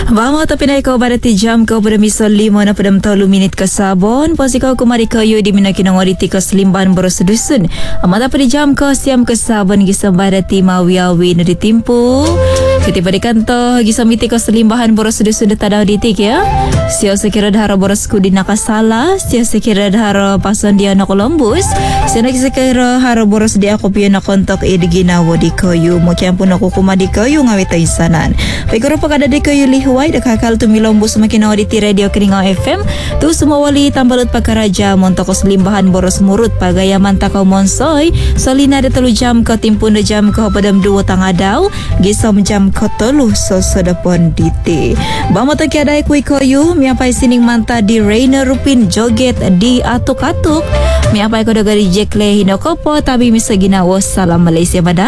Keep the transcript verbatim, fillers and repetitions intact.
Vamos tapi naik kau pada jam kau pada misal lima na pada tolu minit ke sabon. Pasti kau kumari kayu di mina kina ngoriti ke selimban boros dusun. Amata pada jam kau siam ke sabon gisam pada mawiawi na ditimpu. Ketiba di kantor gisam iti ke selimbahan boros dusun tada ditik ya. Sio sekira dahara boros kudi nakasala. Sio sekira dahara pasan dia na Columbus. Sio sekira dahara boros dia ako piyo na kontak idiginawa di kayu. Mukian pun ako kumadi kayu ngawita isanan. Pagkoro pa kada di kayu lihuwa Wai dekakal tu milombu semakin awal di radio Keringau F M tu semua wali tambalut pakaraja montokos limbahan boros murut pagaya mantakau monsoy solina de telu jam ke timpun de jam ke padam dua tangadau gisom jam ke telu so sedapon dite bama tak ada kui koyu miapai sining manta di Rainer Rupin joget di atuk-atuk miapai ko dagari jekle hinokopo tapi misagina wassalam Malaysia badan